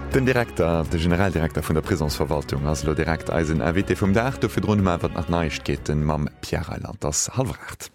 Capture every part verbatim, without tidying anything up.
Den Direktor, der Generaldirektor von der Prisonsverwaltung, also direkt Eisen R W T vom Dach, dafür drohen wir, was nach Neuigkeiten mam Pierre Eiland, das Halbrecht.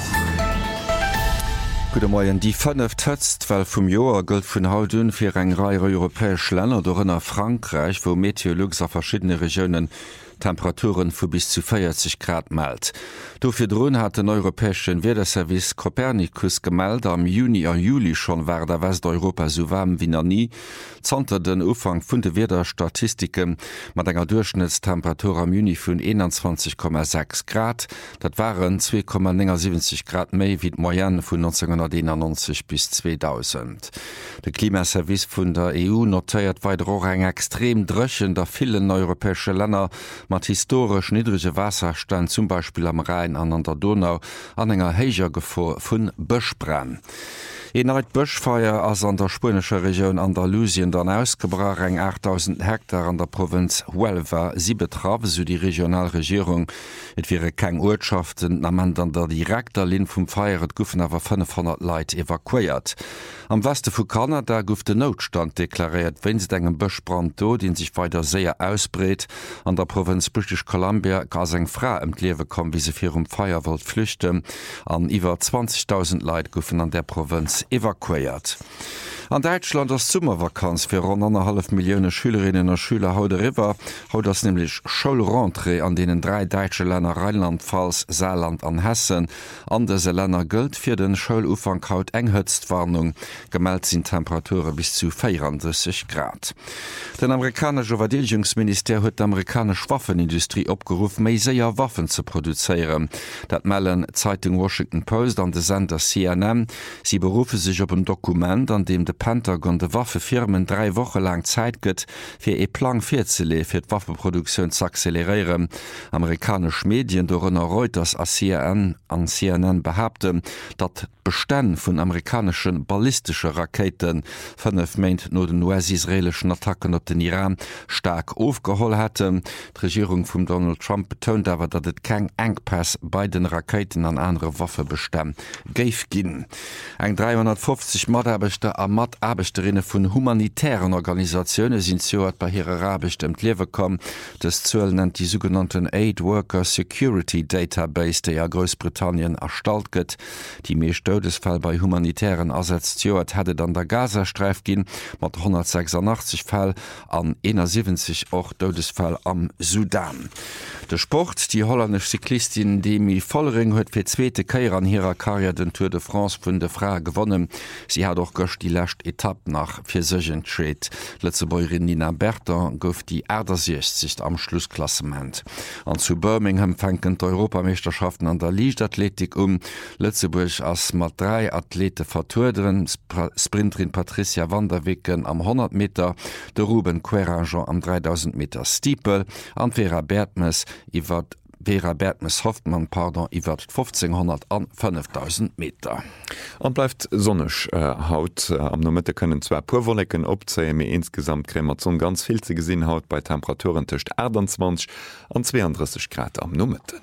Gute Morgen. Die fünf Tëtzt, weil vum Joer gilt vun Hautun fir eng Reihe europäesch Länder dorenner Frankreich, wo Meteorologen a verschiedene Regionen Temperaturen vu bis zu vierzig Grad meldt. Dofir droen hat den europäischen Wetterservice Copernicus gemeldet, am Juni an Juli schon war der Westeuropa so warm wie noch nie. Zanter den Ufang vun de Wetterstatistiken mat enger Durchschnittstemperatur am Juni vun einundzwanzig Komma sechs Grad. Dat waren zwei Komma siebzig Grad méi wie d Moyenne vun neunzehnhunderteinundneunzig bis zweitausend. De Klimaservice vun der E U notiert weiter auch eng extrem dröchen der vielen europäische Länder mat historisch niedrige Wasserstand, zum Beispiel am Rhein an an der Donau, an enger heiger Gefahr vun Böschbrenn. Eneit Böschfeier ass an der spanischer Region Andalusien dann ausgebracht eng achttausend Hektar an der Provinz Huelva. Sie betraf so die Regionalregierung. Et wäre keng Ortschaften am Ende an der direkter Lin vum Feier et goufen awer fünfhundert Leiit evakuiert. Am Weste vu Kanada gouf de Notstand deklariert, wenn se engem Böschbrand do, den sich weiter sehr ausbreet. An der Provinz British Columbia gas eng Fra em Lewe kom, wie se fir um Feierwald flüchten. An iwwer zwanzigtausend Leiit goufen an der Provinz evakuiert. An Deutschland das Sommervakanz für rund eineinhalb Millionen Schülerinnen und Schüler haut River haut das nämlich Schulrentrée an denen drei deutsche Länder Rheinland-Pfalz, Saarland an Hessen. An diese Länder gilt für den Schulufang haut Enghötztwarnung. Gemeldet sind Temperaturen bis zu vierunddreißig Grad. Den amerikanische Verteidigungsminister hat die amerikanische Waffenindustrie abgerufen, mehr sehr Waffen zu produzieren. Das melden Zeitung Washington Post an der Sender C N N. Sie berufen sich auf ein Dokument, an dem de Pentagon de Waffefirmen drei Wochen lang Zeit gëtt, fir e Plan virzele fir d' Waffenproduktion zu accelerieren. Amerikasch Medien dorenner Reuters a C N N an C N N behaupten, dat Bestänn vun amerikanischen ballistische Raketen fünf Meint no den U S-israelischen Attacken op den Iran stark aufgeholt hätten. Die Regierung vum Donald Trump betont aber, dat et keng Engpass bei den Raketen an andere Waffebestänn geif ginn. Eng dreihundertfünfzig Madarbeiter am Matarbeterinnen vun humanitären Organisationen sind so bei ihrer Arabisch dem Lewe kommen. Das Zoll nennt die sogenannten Aid Worker Security Database, der ja Großbritannien erstalt gëtt. Die meescht Todesfall bei humanitären Ersetzt hätte dann der Gazastreif gin mat hundertsechsundachtzig Fall an einundsiebzig auch Todesfall am Sudan. Der Sport, die holländisch Cyklistin Demi Vollering huet fir zweete Keier an ihrer Karriere den Tour de France vun de Fra gewonnen. Sie hat auch gocht die lächt Etappe nach fir segen Trade. Letzebäuerin Nina Berter gouf die Ädersicht am Schlussklassement. An zu Birmingham fänken Europameisterschaften an der Leichtathletik um. Lützeburg ass mat drei Athlete vertuerderen, Sprinterin Patricia Vanderwicken am hundert Meter, de Ruben Queranger am dreitausend Meter Steeple, an Vera Bertmes iwwer Vera Bertmes Hoffmann pardon iwwer fünfzehnhundert an fünftausend Meter. An bleibt sonnech äh, haut äh, am Nomitte können zwei Purwollecken opzeien mir insgesamt krämer zum ganz viel ze gesinn haut bei Temperaturen töcht achtundzwanzig an zweiunddreißig Grad am Nomitte.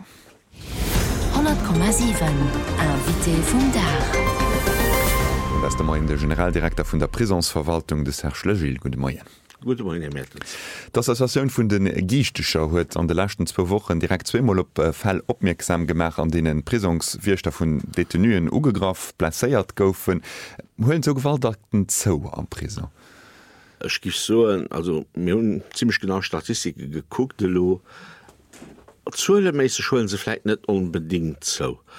hundert Komma sieben Invité vom Dach. Das ist der der Generaldirektor von der Prisonsverwaltung des Herr Schlegil. Guten Morgen. Guten Morgen, Herr Mertens. Das Association vun den Giichtecher huet an de lachten zwei Wochen direkt zweimal op äh, Fall opmerksam gemacht, an denen Prisonswirchter vun Detenuen ugegraf placéiert goufen. Hoen so gewaltagten Zoo am Prison? Ich gif so, also mir hun ziemlich genau Statistiken geguckt, lo Zuelemäßig schulen sie vielleicht nicht unbedingt so.